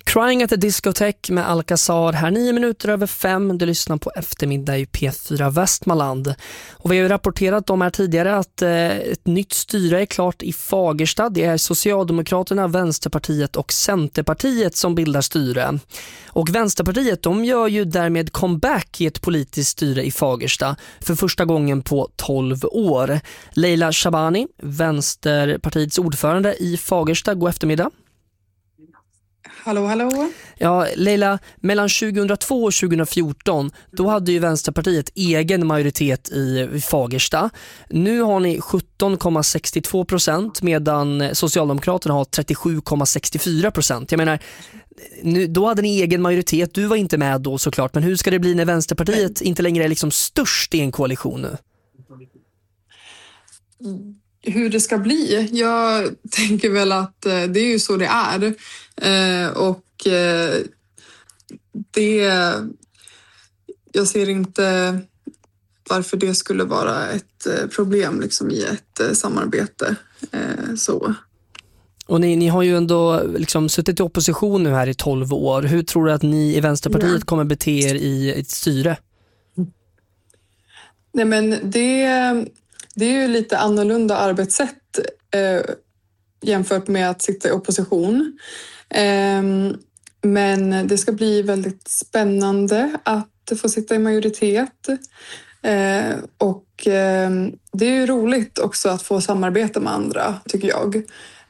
Crying at the Discotheque med Alcazar här 9 minuter över 5. Du lyssnar på eftermiddag i P4 Västmanland. Och vi har ju rapporterat om här tidigare att ett nytt styre är klart i Fagersta. Det är Socialdemokraterna, Vänsterpartiet och Centerpartiet som bildar styre. Och Vänsterpartiet, de gör ju därmed comeback i ett politiskt styre i Fagersta för första gången på 12 år. Leila Shabani, Vänsterpartiets ordförande i Fagersta, god eftermiddag. Hallå, hallå. Ja, Leila, mellan 2002 och 2014 då hade ju Vänsterpartiet egen majoritet i Fagersta. Nu har ni 17,62% medan Socialdemokraterna har 37,64%. Jag menar, då hade ni egen majoritet, du var inte med då såklart, men hur ska det bli när Vänsterpartiet inte längre är liksom störst i en koalition nu? Hur det ska bli? Jag tänker väl att det är ju så det är. Jag ser inte varför det skulle vara ett problem liksom, i ett samarbete. Så. Och ni har ju ändå liksom suttit i opposition nu här i 12 år. Hur tror du att ni i Vänsterpartiet kommer bete er i ett styre? Nej, men det är ju lite annorlunda arbetssätt jämfört med att sitta i opposition. Men det ska bli väldigt spännande att få sitta i majoritet. Och det är ju roligt också att få samarbeta med andra, tycker jag.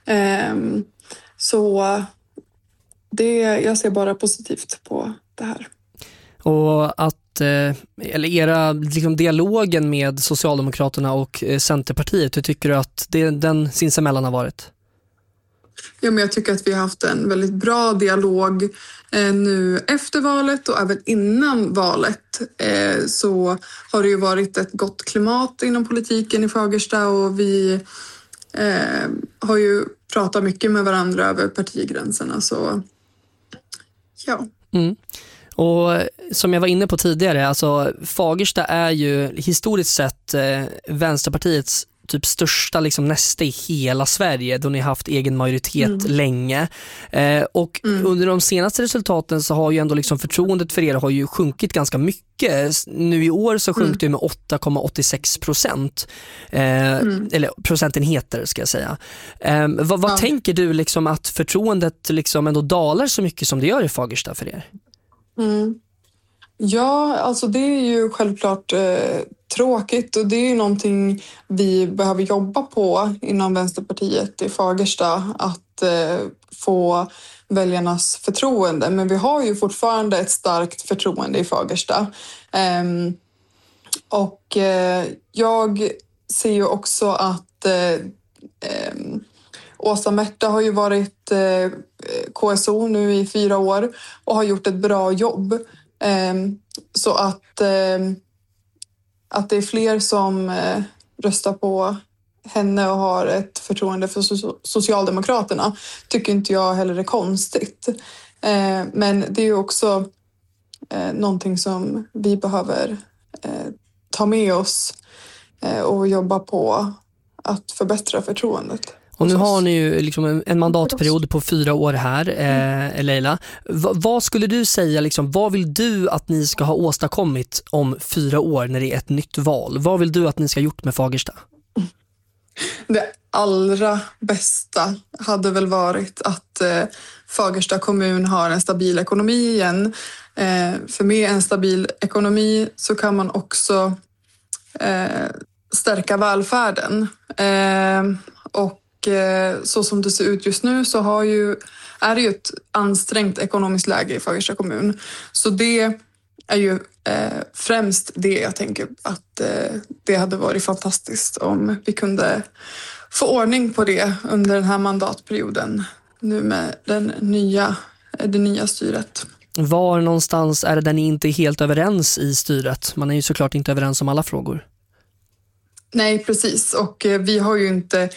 Så jag ser bara positivt på det här. Och att eller era liksom, dialogen med Socialdemokraterna och Centerpartiet, hur tycker du att den sinsemellan har varit? Ja, men jag tycker att vi har haft en väldigt bra dialog nu efter valet och även innan valet. Så har det ju varit ett gott klimat inom politiken i Fagersta och vi har ju pratat mycket med varandra över partigränserna. Så ja. Mm. Och som jag var inne på tidigare, alltså Fagersta är ju historiskt sett Vänsterpartiets typ största liksom nästa i hela Sverige då ni har haft egen majoritet länge. Och under de senaste resultaten så har ju ändå liksom förtroendet för er har ju sjunkit ganska mycket. Nu i år så sjönk det med 8,86%. Eller procentenheter ska jag säga. Vad tänker du liksom att förtroendet liksom ändå dalar så mycket som det gör i Fagersta för er? Ja, alltså det är ju självklart tråkigt och det är ju någonting vi behöver jobba på inom Vänsterpartiet i Fagersta, att få väljarnas förtroende. Men vi har ju fortfarande ett starkt förtroende i Fagersta. Och jag ser ju också att Åsa Märta har ju varit KSO nu i 4 år och har gjort ett bra jobb. Så att det är fler som röstar på henne och har ett förtroende för Socialdemokraterna tycker inte jag heller är konstigt. Men det är ju också någonting som vi behöver ta med oss och jobba på att förbättra förtroendet. Och nu har ni ju liksom en mandatperiod på 4 år här, Leila. Vad skulle du säga, liksom, vad vill du att ni ska ha åstadkommit om 4 år när det är ett nytt val? Vad vill du att ni ska ha gjort med Fagersta? Det allra bästa hade väl varit att Fagersta kommun har en stabil ekonomi igen. För med en stabil ekonomi så kan man också stärka välfärden. Och så som det ser ut just nu så är det ju ett ansträngt ekonomiskt läge i Fagersta kommun. Så det är ju främst det jag tänker att det hade varit fantastiskt om vi kunde få ordning på det under den här mandatperioden nu med det nya styret. Var någonstans är det där ni inte är helt överens i styret? Man är ju såklart inte överens om alla frågor. Nej, precis. Och vi har ju inte